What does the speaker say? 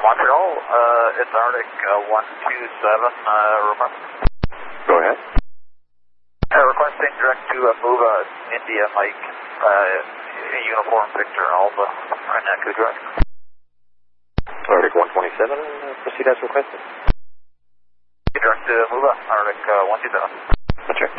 Montreal, it's Arctic 127, request. Go ahead. Requesting direct to Muva, India, Mike, uniform Victor Alpha, Renaku direct. Arctic 127, proceed as requested. Direct to Muva, Arctic 127. That's right.